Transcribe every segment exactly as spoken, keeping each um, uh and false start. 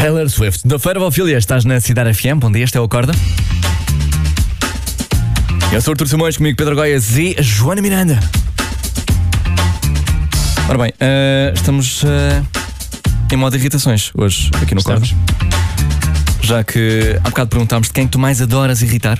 Taylor Swift. Da Feira Valfília, estás na Cidade F M. Bom dia, este é o Acorda. Eu sou o Artur Simões, comigo Pedro Goiás e a Joana Miranda. Ora bem, uh, estamos uh, em modo de irritações hoje, aqui no Acorda. Já que há bocado perguntámos de quem tu mais adoras irritar.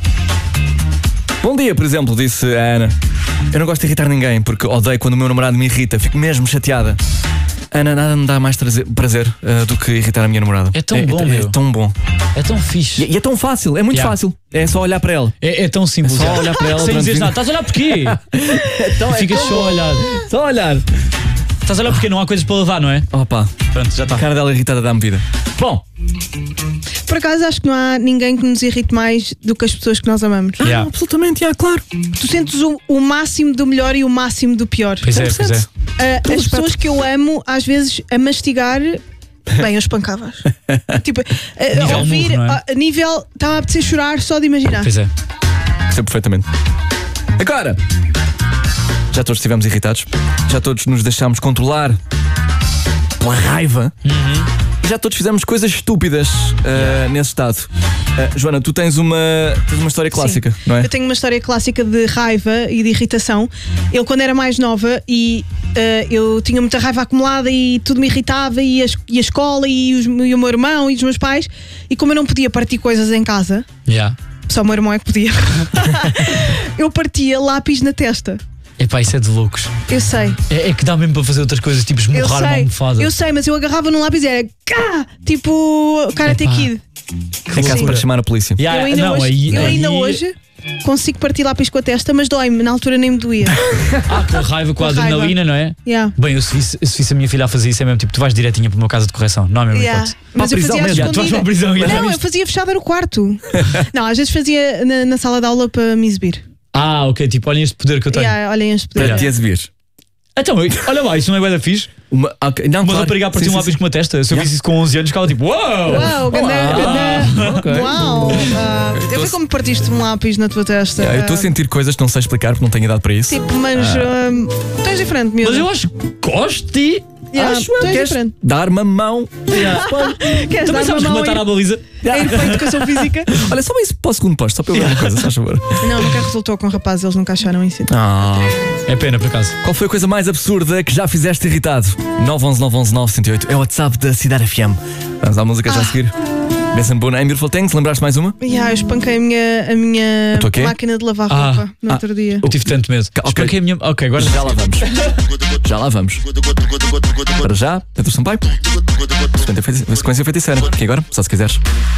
Bom dia, por exemplo, disse a Ana. Eu não gosto de irritar ninguém, porque odeio quando o meu namorado me irrita, fico mesmo chateada. Ana, nada me dá mais trazer, prazer uh, do que irritar a minha namorada. É tão é, bom, é, meu. É tão bom. É tão fixe. E, e é tão fácil, é muito Yeah. fácil. É só olhar para ela. É, é tão simples. É só olhar para ela. Sem durante dizer vinte nada. Estás a olhar porquê? Então, é Ficas tão só a olhar. Só olhar. Estás a olhar porque não há coisas para levar, não é? Opa, Pronto, já está. a cara dela irritada dá-me vida. Bom, Por acaso acho que não há ninguém que nos irrite mais do que as pessoas que nós amamos. ah, Yeah. absolutamente, yeah, claro. Tu sentes o, o máximo do melhor e o máximo do pior. Pois é, pois é. Ah, Todo as pessoas respeito. que eu amo, às vezes, a mastigar, bem, eu espancava-as. Tipo, a, Nível a ouvir, murro, não é? a, a nível, estava a apetecer chorar só de imaginar. Pois é. Sei perfeitamente. Agora, já todos estivemos irritados, já todos nos deixámos controlar pela raiva. Uhum. E já todos fizemos coisas estúpidas uh, Yeah. nesse estado. Uh, Joana, tu tens uma, tens uma história clássica, Sim. não é? Eu tenho uma história clássica de raiva e de irritação. Eu, quando era mais nova, e ah, eu tinha muita raiva acumulada e tudo me irritava, e a, es- e a escola, e, os- e o meu irmão, e os meus pais, e como eu não podia partir coisas em casa, Yeah. só o meu irmão é que podia, eu partia lápis na testa. Epá, isso é de loucos. Eu sei, É, é que dá mesmo para fazer outras coisas, tipo eu esmurrar uma sei, almofada. eu sei, mas eu agarrava num lápis e era cá, tipo Karate Epá. Kid. É caso loucura. para chamar a polícia. Yeah, eu ainda, não, hoje, aí, eu ainda aí- hoje consigo partir lápis com a testa, mas dói-me, na altura nem me doía. Ah, com a raiva, com a Com raiva. adrenalina, não é? Yeah. Bem, eu se visse, se visse a minha filha a fazer isso, é mesmo tipo, tu vais direitinho para uma casa de correção. Não há mesmo Yeah. hipótese. Mas Para a eu prisão fazia mesmo. à Já, tu vais para a escondida. prisão. já Não, eu viste? fazia fechada no quarto. Não, às vezes fazia na, na sala de aula para me exibir. Ah, ok, tipo, olhem este poder que eu tenho. Yeah, olhem este Para poder. te exibir. Então, eu- olha lá, isso não é bué da fixe? Uma, okay, não, Uma claro. rapariga a partir Sim, um sim, lápis sim. com uma testa. Se eu Yeah. visse isso com onze anos, ficava tipo, uau! Uau, ganda, ganda. Ok. Uau! Ah, eu vi como partiste um lápis na tua testa. Yeah, eu estou a sentir coisas que não sei explicar porque não tenho idade para isso. Tipo, mas ah, tu és diferente, miúdo. Mas eu acho que gosto de. Yeah, Acho tu eu. és Queres diferente. dar-me a mão? Queres Também dar sabes uma mão rematar à em, baliza? em para a educação física? Olha, só isso para o segundo posto, só para eu ver uma coisa, se faz favor. Não, nunca resultou com rapazes, eles nunca acharam isso. Ah. É pena, por acaso. Qual foi a coisa mais absurda que já fizeste irritado? nove um um nove um um nove um zero oito é o WhatsApp da Cidade F M. Vamos à música já a seguir. Benção boa, I'm Beautiful Things. Lembraste mais uma? Yeah, eu espanquei a minha, a minha A tua quê? máquina de lavar Ah, roupa no ah. outro dia. Eu tive tanto medo. Ok. Espanquei a minha. Ok, agora Já lá vamos. Já lá vamos. Para já, Pedro Sampaio. Sequência feiticeira. Aqui agora, só se quiseres.